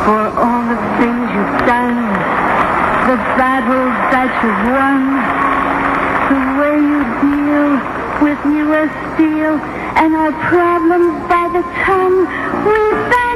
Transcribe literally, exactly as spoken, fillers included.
for all the things you've done, the battles that you've won, the way you deal with U S Steel and our problems by the ton. We